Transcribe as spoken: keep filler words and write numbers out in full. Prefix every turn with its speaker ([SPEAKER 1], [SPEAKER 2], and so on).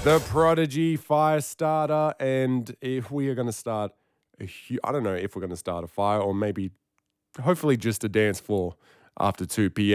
[SPEAKER 1] The Prodigy Firestarter, and if we are going to start, a hu- I don't know if we're going to start a fire or maybe, hopefully, just a dance floor after two p.m.